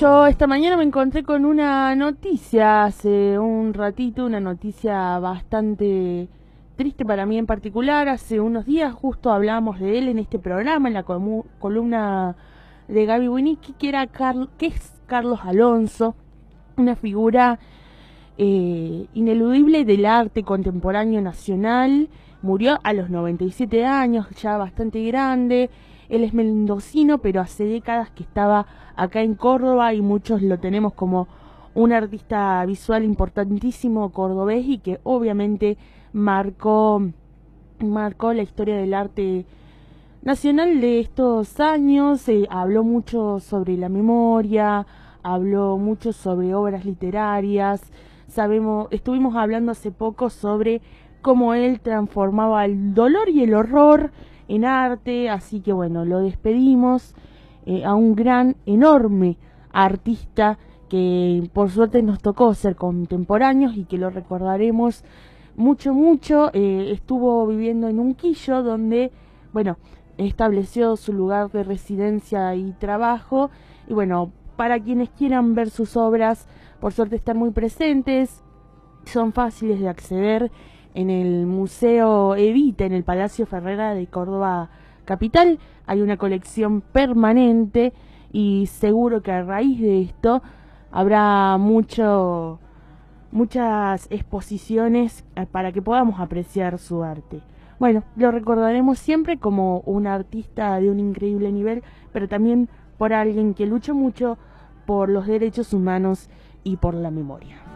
yo esta mañana me encontré con una noticia hace un ratito, una noticia bastante triste para mí en particular. Hace unos días justo hablábamos de él en este programa, en la columna de Gaby Winicki, que es Carlos Alonso, una figura ineludible del arte contemporáneo nacional. Murió a los 97 años, ya bastante grande. Él es mendocino, pero hace décadas que estaba acá en Córdoba y muchos lo tenemos como un artista visual importantísimo cordobés y que obviamente marcó la historia del arte nacional de estos años. Habló mucho sobre la memoria, habló mucho sobre obras literarias. Estuvimos hablando hace poco sobre cómo él transformaba el dolor y el horror en arte, así que bueno, lo despedimos a un gran, enorme artista que por suerte nos tocó ser contemporáneos y que lo recordaremos mucho, mucho. Estuvo viviendo en Unquillo, donde, bueno, estableció su lugar de residencia y trabajo, y bueno, para quienes quieran ver sus obras, por suerte están muy presentes, son fáciles de acceder en el Museo Evita, en el Palacio Ferrera de Córdoba Capital. Hay una colección permanente y seguro que a raíz de esto habrá muchas exposiciones para que podamos apreciar su arte. Bueno, lo recordaremos siempre como un artista de un increíble nivel, pero también por alguien que luchó mucho por los derechos humanos y por la memoria.